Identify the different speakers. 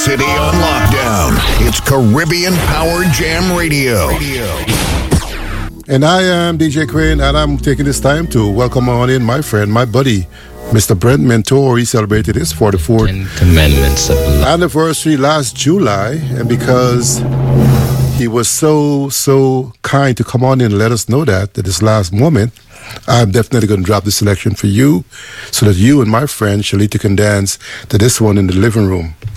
Speaker 1: city on lockdown. It's Caribbean Power Jam Radio.
Speaker 2: And I am DJ Quinn, and I'm taking this time to welcome on in my friend, my buddy, Mr. Brent Mentor. He celebrated his 44th
Speaker 3: Commandments of
Speaker 2: anniversary last July, and because he was so kind to come on in and let us know that at this last moment, I'm definitely going to drop the selection for you so that you and my friend Shalita can dance to this one in the living room.